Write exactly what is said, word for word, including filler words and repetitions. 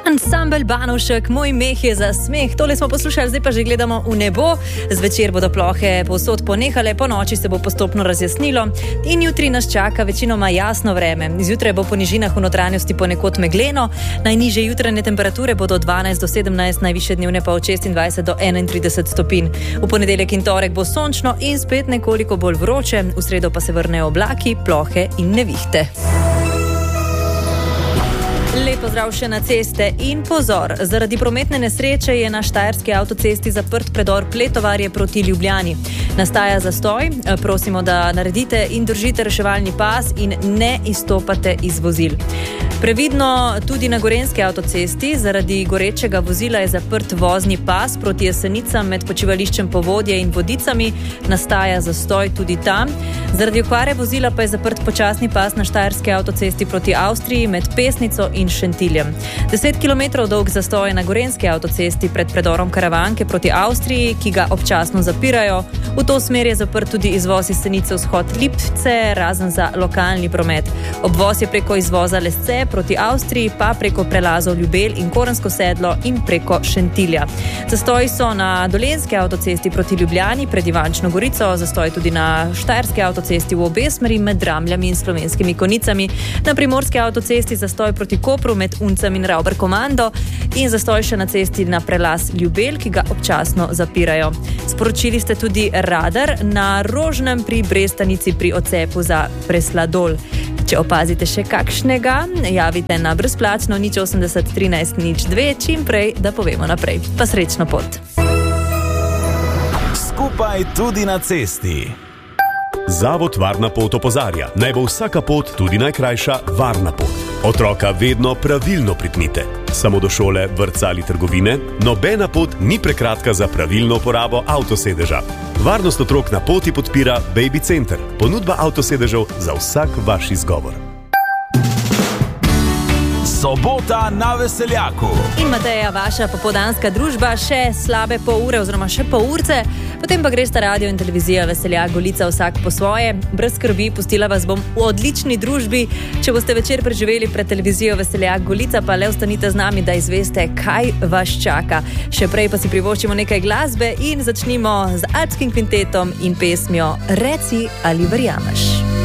Ansambel Banovšek, moj meh je za smeh. Tole smo poslušali, zdaj pa že gledamo v nebo. Zvečer bodo plohe povsod ponehale, po noči se bo postopno razjasnilo in jutri nas čaka večinoma jasno vreme. Zjutraj bo po nižinah v notranjosti ponekod megleno, najnižje jutranje temperature bodo dvanajst do sedemnajst, najvišje dnevne pa od šestindvajset do enaintrideset stopinj. V ponedeljek in torek bo sončno in spet nekoliko bolj vroče, v sredo pa se vrnejo oblaki, plohe in nevihte. Lep pozdrav še na ceste in pozor. Zaradi prometne nesreče je na štajerski avtocesti zaprt predor Pletovarje proti Ljubljani. Nastaja zastoj, prosimo, da naredite in držite reševalni pas in ne izstopate iz vozil. Previdno tudi na gorenjski avtocesti, zaradi gorečega vozila je zaprt vozni pas proti Jesenicam med počivališčem Povodje in Vodicami, nastaja zastoj tudi tam. Zaradi okvare vozila pa je zaprt počasni pas na štajerski avtocesti proti Avstriji med Pesnico in Šentiljem. Deset kilometrov dolg zastoj na gorenjski avtocesti pred predorom Karavanke proti Avstriji, ki ga občasno zapirajo. V to smer je zaprt tudi izvoz iz Senice vzhod Lipce, razen za lokalni promet. Obvoz je preko izvoza Lesce proti Avstriji, pa preko prelazov Ljubelj in Korensko sedlo in preko Šentilja. Zastoji so na dolenjski avtocesti proti Ljubljani pred Ivančno Gorico, zastoj tudi na štajerski avtocesti v obe smeri med Dramljami in Slovenskimi Konicami, na primorski avtocesti zastoj proti Kopru med Uncem in Ravber Komando in zastoj še na cesti na prelaz Ljubelj, ki ga občasno zapirajo. Sporočili ste tudi radar na Rožnem pri Brestanici pri odcepu za Presladol. Če opazite še kakšnega, javite na brezplačno nič osemdeset trinajst nič dve čim prej, da povemo naprej. Pa srečno pot. Skupaj tudi na cesti. Zavod Varna pot opozarja, naj bo vsaka pot, tudi najkrajša, varna pot. Otroka vedno pravilno pripnite. Samo do šole, vrtca ali trgovine, nobena pot ni prekratka za pravilno uporabo avtosedeža. Varnost otrok na poti podpira Baby Center, ponudba avtosedežev za vsak vaš izgovor. Sobota na Veseljaku. In Mateja, vaša popoldanska družba, še slabe pol ure oziroma še pol urce, potem pa gresta radio in televizija Veseljak Golica vsak po svoje. Brez skrbi, pustila vas bom v odlični družbi. Če boste večer preživeli pred televizijo Veseljak Golica, pa le ostanite z nami, da izveste, kaj vas čaka. Še prej pa si privoščimo nekaj glasbe in začnimo z alpskim kvintetom in pesmijo Reci ali verjameš.